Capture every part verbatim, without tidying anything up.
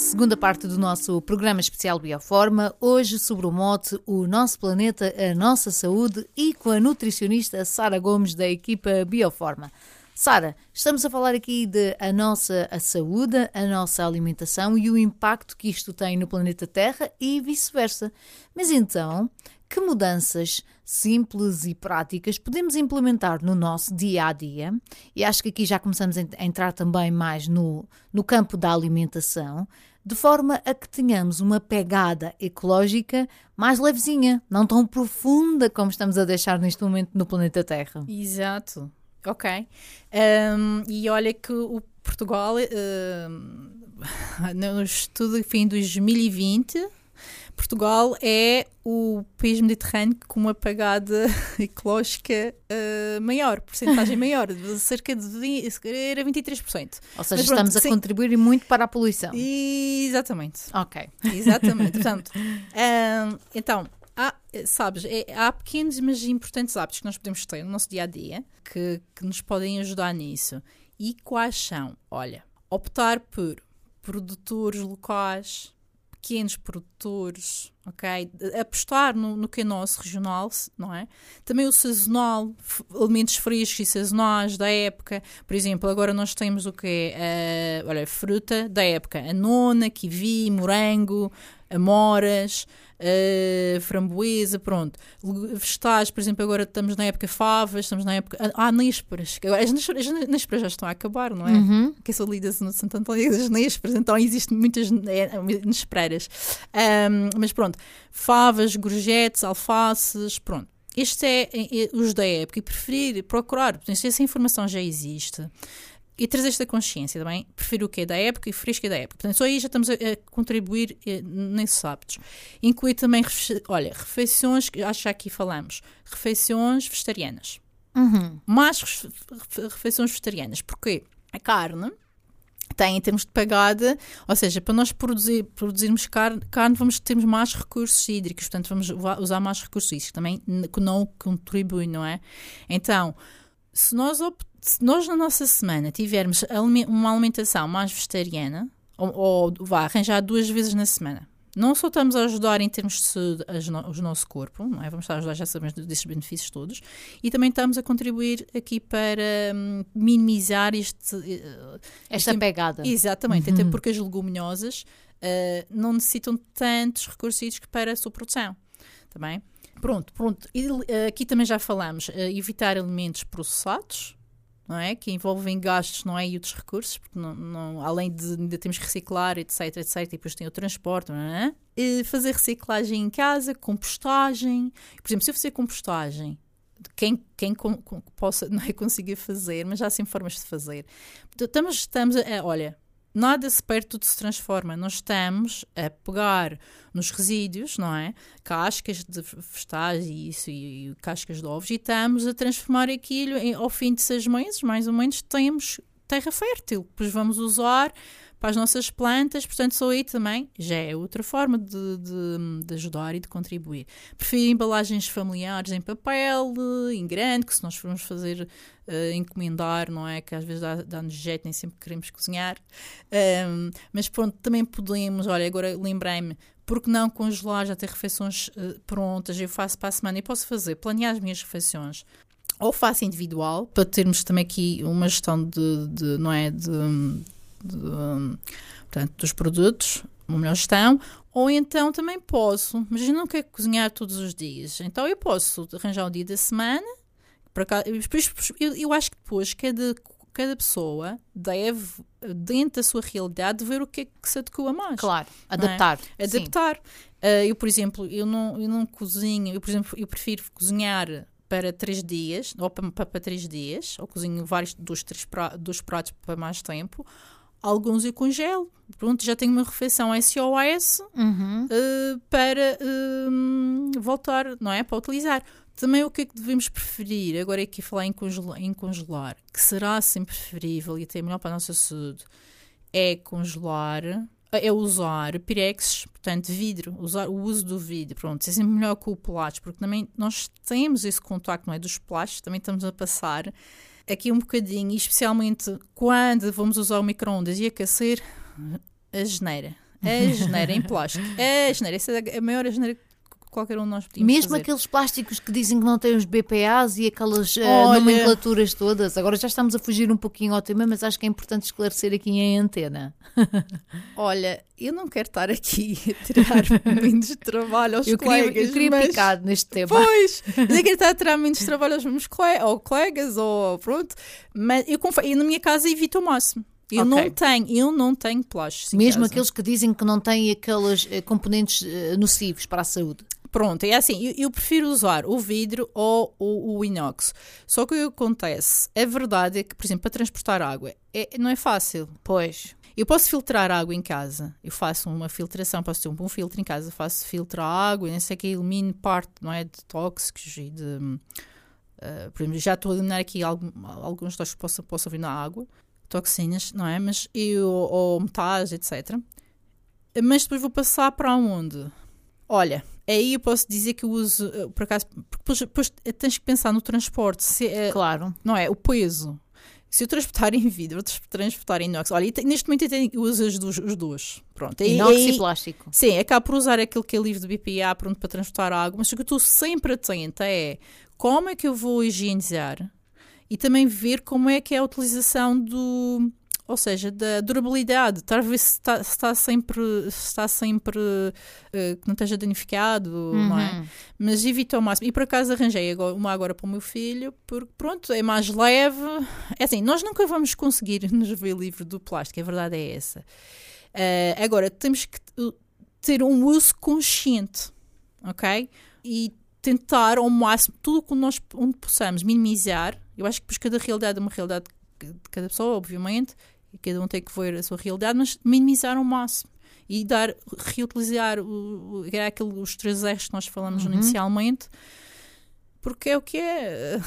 segunda parte do nosso programa especial Bioforma, hoje sobre o mote O Nosso Planeta, a Nossa Saúde e com a nutricionista Sara Gomes da equipa Bioforma. Sara, estamos a falar aqui de a nossa a saúde, a nossa alimentação e o impacto que isto tem no planeta Terra e vice-versa. Mas então, que mudanças simples e práticas podemos implementar no nosso dia-a-dia? E acho que aqui já começamos a entrar também mais no, no campo da alimentação, de forma a que tenhamos uma pegada ecológica mais levezinha, não tão profunda como estamos a deixar neste momento no planeta Terra. Exato. Ok. Um, e olha que o Portugal, um, no estudo de fim de dois mil e vinte, Portugal é o país mediterrâneo com uma pegada ecológica uh, maior, porcentagem maior, de cerca de vinte, era vinte e três por cento. Ou seja, Mas, pronto, estamos a sim, contribuir muito para a poluição. Exatamente. Ok. Exatamente. Portanto, um, então, há, sabes, é, há pequenos mas importantes hábitos que nós podemos ter no nosso dia-a-dia que, que nos podem ajudar nisso. E quais são? Olha, optar por produtores locais, pequenos produtores, ok? Apostar no, no que é nosso, regional, não é? Também o sazonal, f- alimentos frescos e sazonais da época. Por exemplo, agora nós temos o que é, uh, olha, fruta da época. A nona, kiwi, morango, amoras, uh, framboesa, pronto. Vegetais, por exemplo, agora estamos na época favas, estamos na época... Ah, nésperas. Agora, as nésperas, as nésperas já estão a acabar, não é? Uhum. Que sou lida no Santo Antônio das nésperas, então existem muitas nésperas. Um, mas pronto, favas, gorjetes, alfaces, pronto. Este é, é, é os da época e preferir procurar, portanto, essa informação já existe. E trazer esta consciência também, prefiro o que é da época e fresco é da época. Portanto, só aí já estamos a, a contribuir eh, nesses hábitos. Incluir também, olha, refeições, acho que já aqui falamos, refeições vegetarianas. Uhum. Mais refe, refeições vegetarianas. Porquê? A carne tem, em termos de pegada, ou seja, para nós produzir, produzirmos carne, carne, vamos ter mais recursos hídricos, portanto, vamos usar mais recursos hídricos, também que não contribui, não é? Então, se nós optamos, se nós na nossa semana tivermos uma alimentação mais vegetariana, ou, ou vá arranjar duas vezes na semana, não só estamos a ajudar em termos de saúde o nosso corpo, não é? Vamos estar a ajudar, já sabemos destes benefícios todos, e também estamos a contribuir aqui para hum, minimizar este, esta este, pegada. Exatamente, uhum. Até porque as leguminosas uh, não necessitam tantos recursos para a sua produção. Também. Pronto, pronto. E, uh, aqui também já falamos, uh, evitar alimentos processados, não é? Que envolvem gastos, não é? E outros recursos, porque não, não, além de ainda temos que reciclar, etc, etc, e depois tem o transporte, não é? E fazer reciclagem em casa, compostagem. Por exemplo, se eu fizer compostagem, quem, quem com, com, possa, não é conseguir fazer, mas já há sempre formas de fazer. Estamos, estamos a, olha, nada se perde, tudo se transforma. Nós estamos a pegar nos resíduos, não é? Cascas de vegetais e isso, e, e cascas de ovos, e estamos a transformar aquilo em, ao fim de seis meses, mais ou menos, temos terra fértil, depois vamos usar para as nossas plantas, portanto, só aí também já é outra forma de, de, de ajudar e de contribuir. Prefiro embalagens familiares em papel, em grande, que se nós formos fazer, uh, encomendar, não é? Que às vezes dá, dá-nos jeito, nem sempre queremos cozinhar. Um, mas pronto, também podemos, olha, agora lembrei-me, porque não congelar, já ter refeições uh, prontas, eu faço para a semana e posso fazer, planear as minhas refeições. Ou faço individual, para termos também aqui uma gestão de, de não é, de... De, portanto, dos produtos, uma melhor gestão, ou então também posso, mas eu não quero cozinhar todos os dias, então eu posso arranjar um dia da semana, para cá, eu, eu acho que depois cada, cada pessoa deve, dentro da sua realidade, ver o que é que se adequa mais. Claro, adaptar. É? Adaptar. Uh, eu, por exemplo, eu não, eu não cozinho, eu, por exemplo, eu prefiro cozinhar para três dias, ou para, para, para três dias, ou cozinho vários dos, três pra, dos pratos para mais tempo. Alguns eu congelo. Pronto, já tenho uma refeição S O S uhum. uh, para uh, voltar, não é? Para utilizar. Também o que é que devemos preferir? Agora é aqui falar em congelar, em congelar, que será sempre preferível e até melhor para a nossa saúde, é congelar, é usar Pirex, portanto vidro, usar o uso do vidro, pronto, é sempre melhor que o plástico, porque também nós temos esse contacto, não é? Dos plásticos, também estamos a passar aqui um bocadinho, e especialmente quando vamos usar o micro-ondas e aquecer, a geneira, A geneira em plástico. A geneira, essa é a maior geneira que qualquer um de nós podíamos Mesmo fazer. aqueles plásticos que dizem que não têm os B P As e aquelas uh, Olha... nomenclaturas todas. Agora já estamos a fugir um pouquinho ao tema, mas acho que é importante esclarecer aqui em antena. Olha, eu não quero estar aqui a tirar menos trabalho aos eu colegas. Queria, eu queria mas... picar neste tema. Pois, eu não quero estar a tirar menos trabalho aos meus colegas, ou colegas, ou pronto. Mas eu, confesso, eu na minha casa evito ao máximo. Eu, okay. não tenho, eu não tenho plásticos. Mesmo aqueles que dizem que não têm aqueles uh, componentes uh, nocivos para a saúde. Pronto, é assim, eu, eu prefiro usar o vidro ou o, o inox. Só que o que acontece, a verdade é que, por exemplo, para transportar água, é, não é fácil. Pois. Eu posso filtrar água em casa, eu faço uma filtração, posso ter um bom filtro em casa, faço filtro à água, nem sei que elimine parte, não é, de tóxicos e de... Uh, por exemplo, já estou a eliminar aqui algum, alguns tóxicos que posso, posso ouvir na água, toxinas, não é, mas eu, ou metais, etcétera. Mas depois vou passar para onde? Olha... Aí eu posso dizer que eu uso, por acaso, porque depois, depois tens que pensar no transporte. Se, claro. Não é? O peso. Se eu transportar em vidro ou transportar em inox, olha, neste momento eu uso os dois. Os dois. Pronto. Inox aí, e plástico. Sim, acabo por usar aquele que é livre de B P A pronto para transportar água, mas o que eu estou sempre atenta é como é que eu vou higienizar e também ver como é que é a utilização do... Ou seja, da durabilidade, estar a ver se está, se está sempre, se está sempre uh, que não esteja danificado, uhum. não é? Mas evito ao máximo. E por acaso arranjei agora, uma agora para o meu filho, porque pronto, é mais leve. É assim, nós nunca vamos conseguir nos ver livre do plástico, a verdade é essa. Uh, agora, temos que ter um uso consciente, ok? E tentar ao máximo, tudo o que nós onde possamos minimizar. Eu acho que depois cada realidade é uma realidade de cada pessoa, obviamente, e cada um tem que ver a sua realidade, mas minimizar ao máximo e dar, reutilizar o, o, aquele, os três eixos que nós falamos uhum. inicialmente, porque é o que é.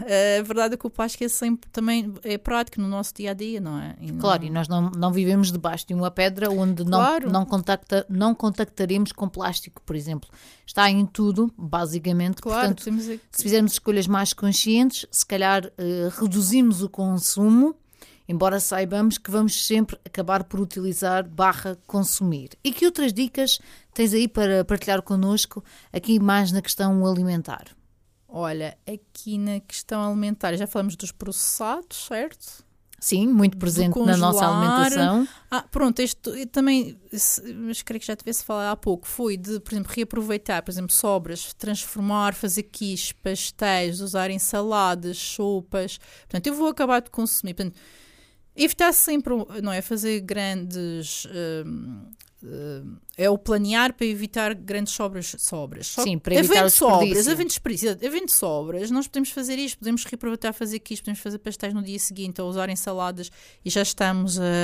A verdade é que o plástico é sempre também é prático no nosso dia a dia, não é? E não... Claro, e nós não, não vivemos debaixo de uma pedra onde claro. não, não, contacta, não contactaremos com plástico, por exemplo. Está em tudo, basicamente. Claro, portanto, que... se fizermos escolhas mais conscientes, se calhar uh, reduzimos o consumo, embora saibamos que vamos sempre acabar por utilizar barra consumir. E que outras dicas tens aí para partilhar connosco, aqui mais na questão alimentar? Olha, aqui na questão alimentar, já falamos dos processados, certo? Sim, muito presente na nossa alimentação. Ah, pronto, este também, mas creio que já tivesse falado há pouco, foi de, por exemplo, reaproveitar, por exemplo, sobras, transformar, fazer quiches, pastéis, usar em saladas, sopas. Portanto, eu vou acabar de consumir. Portanto, evitar sempre, não é, fazer grandes... Hum, Uh, é o planear para evitar grandes sobras. sobras. So- Sim, para evitar havendo o sobras, havendo desperdício, havendo sobras, nós podemos fazer isto, podemos reaproveitar, fazer quiche, podemos fazer pastéis no dia seguinte, ou usar em saladas e já estamos a,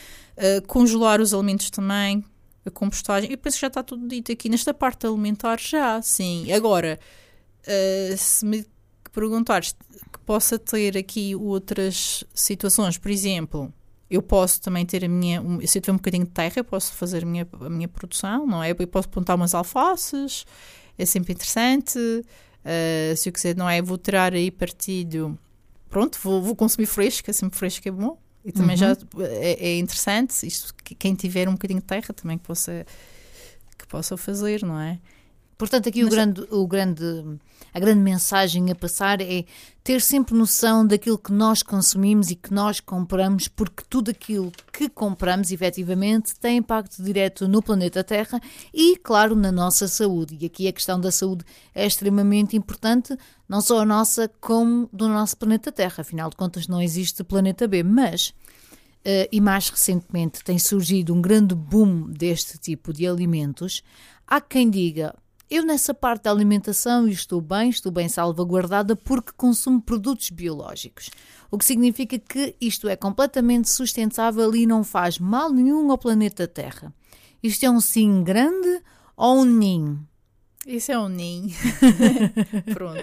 a congelar os alimentos também, a compostagem. Eu penso que já está tudo dito aqui nesta parte alimentar, já, sim. Agora, uh, se me perguntares que possa ter aqui outras situações, por exemplo... Eu posso também ter a minha... Um, se eu tiver um bocadinho de terra, eu posso fazer a minha, a minha produção, não é? Eu posso plantar umas alfaces, é sempre interessante. Uh, se eu quiser, não é? Vou tirar aí partido... Pronto, vou, vou consumir fresco, é sempre fresco, é bom. E também uhum. já é, é interessante. Isto, quem tiver um bocadinho de terra também que possa, que possa fazer, não é? Portanto, aqui Mas... o grande, o grande, a grande mensagem a passar é ter sempre noção daquilo que nós consumimos e que nós compramos, porque tudo aquilo que compramos, efetivamente, tem impacto direto no planeta Terra e, claro, na nossa saúde. E aqui a questão da saúde é extremamente importante, não só a nossa, como do nosso planeta Terra. Afinal de contas, não existe planeta B. Mas, uh, e mais recentemente, tem surgido um grande boom deste tipo de alimentos. Há quem diga... Eu nessa parte da alimentação estou bem, estou bem salvaguardada porque consumo produtos biológicos. O que significa que isto é completamente sustentável e não faz mal nenhum ao planeta Terra. Isto é um sim grande ou um nim? Isso é um nim. Pronto.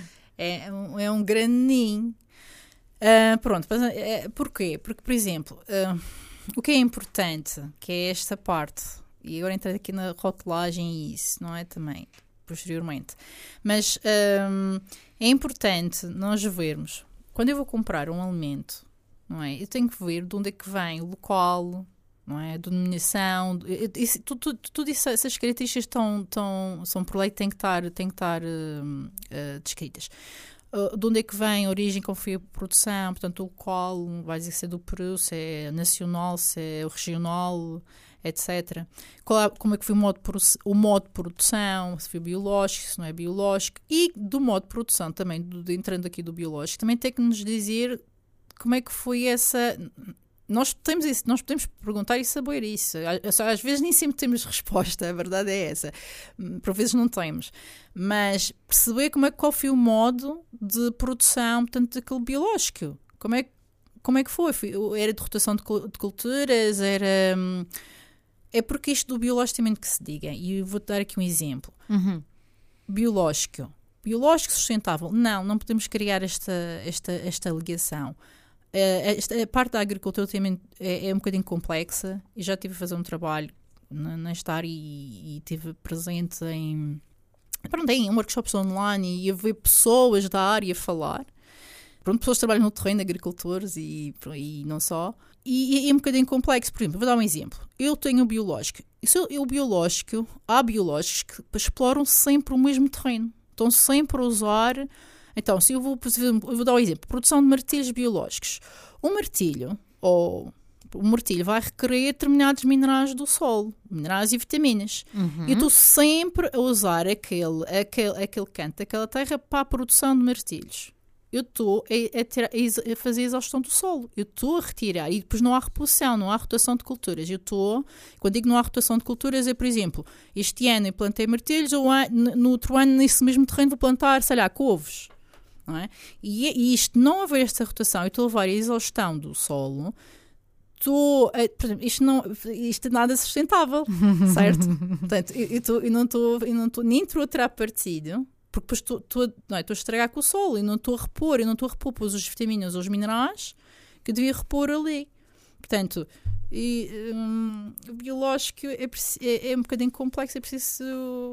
É um, é um grande nim. Uh, pronto. Uh, porquê? Porque, por exemplo, uh, o que é importante, que é esta parte... E agora entrei aqui na rotulagem e isso, não é? Também, posteriormente. Mas hum, é importante nós vermos, quando eu vou comprar um alimento, não é? Eu tenho que ver de onde é que vem o local, não é? A denominação, isso, tudo, tudo, tudo isso, essas características estão, estão, são por lei, têm que estar, têm que estar uh, uh, descritas. Uh, de onde é que vem a origem, como foi a produção, portanto, o local, vai dizer se é do Peru, se é nacional, se é regional, etcétera. Qual, como é que foi o modo, de, o modo de produção, se foi biológico, se não é biológico, e do modo de produção também, do, de, entrando aqui do biológico, também tem que nos dizer como é que foi essa... Nós temos isso, nós podemos perguntar e saber isso. Às vezes nem sempre temos resposta, a verdade é essa. Por vezes não temos. Mas perceber como é, qual foi o modo de produção, portanto, daquele biológico. Como é, como é que foi? Era de rotação de culturas? Era... É porque isto do biológico também que se diga. E eu vou-te dar aqui um exemplo. Uhum. Biológico. Biológico sustentável. Não, não podemos criar esta, esta, esta ligação. Uh, esta, a parte da agricultura também é, é um bocadinho complexa. Eu já estive a fazer um trabalho nesta área e, e estive presente em, pronto, em workshops online e a ver pessoas da área falar. Pronto, pessoas que trabalham no terreno, agricultores e, e não só. E, e é um bocadinho complexo. Por exemplo, vou dar um exemplo. Eu tenho o biológico. Isso é o biológico. Há biológicos que exploram sempre o mesmo terreno. Estão sempre a usar... Então, se eu vou, eu vou dar um exemplo, produção de martilhos biológicos. O martilho, ou o martilho vai requerer determinados minerais do solo, minerais e vitaminas. Uhum. Eu estou sempre a usar aquele, aquele, aquele canto, aquela terra para a produção de martilhos. Eu estou a, a, ter, a fazer a exaustão do solo. Eu estou a retirar. E depois não há reposição, não há rotação de culturas. Eu estou... Quando digo não há rotação de culturas, é, por exemplo, este ano eu plantei martilhos, ou no outro ano, nesse mesmo terreno, vou plantar, sei lá, couves. Não é? E, e isto, não haver esta rotação, eu estou a levar a exaustão do solo, estou a, por exemplo, isto, não, isto é nada sustentável, certo? Portanto, eu, eu, estou, eu não estou, eu não estou nem estou a tirar partido, porque depois estou, estou, não é, estou a estragar com o solo, e não estou a repor, eu não estou a repor pois, os vitaminas ou os minerais que devia repor ali. Portanto, e, hum, o biológico é, é, é um bocadinho complexo, é preciso.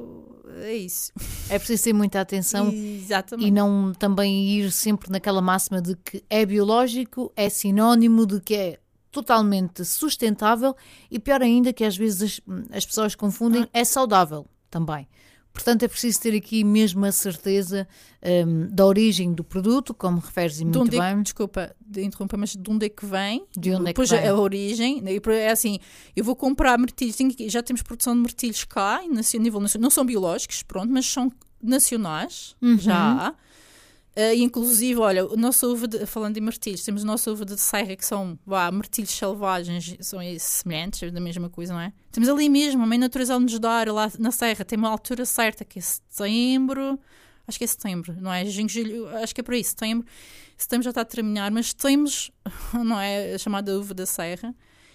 É isso. É preciso ter muita atenção. Exatamente. E não também ir sempre naquela máxima de que é biológico, é sinónimo de que é totalmente sustentável e pior ainda que às vezes as, as pessoas confundem, ah. é saudável também. Portanto, é preciso ter aqui mesmo a certeza um, da origem do produto, como referes muito de onde bem. É que, desculpa, de interromper, mas de onde é que vem? De onde Depois é que vem? a origem. É assim, eu vou comprar martilhos, já temos produção de martilhos cá, em nível nacional, não são biológicos, pronto, mas são nacionais, uhum. já há. Uh, inclusive, olha, a nossa uva, de, falando de martilhos, temos a nossa uva de serra, que são vá, martilhos selvagens, são semelhantes, é da mesma coisa, não é? Temos ali mesmo, a mãe natureza nos dar lá na serra, tem uma altura certa, que é setembro, acho que é setembro, não é? Junho, julho, acho que é por aí, setembro. Setembro já está a terminar, mas temos, não é? A chamada uva da serra.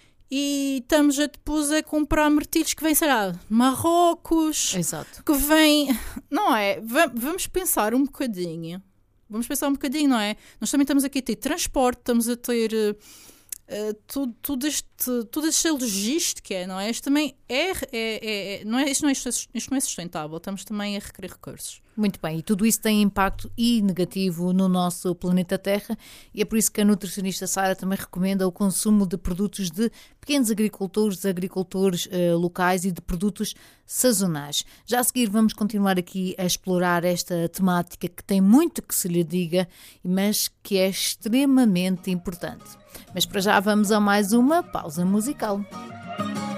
E estamos a, depois a comprar martilhos que vêm, sei lá, Marrocos. Exato. Que vêm, não é? Vamos pensar um bocadinho. Vamos pensar um bocadinho, não é? Nós também estamos aqui a ter transporte, estamos a ter uh, uh, tudo, tudo este, toda esta logística, não é? Isto também é, é, é, não é, isto não é, isto não é sustentável, estamos também a requerer recursos. Muito bem, e tudo isso tem impacto e negativo no nosso planeta Terra e é por isso que a nutricionista Sara também recomenda o consumo de produtos de pequenos agricultores, de agricultores uh, locais e de produtos sazonais. Já a seguir vamos continuar aqui a explorar esta temática que tem muito que se lhe diga, mas que é extremamente importante. Mas para já vamos a mais uma pausa musical.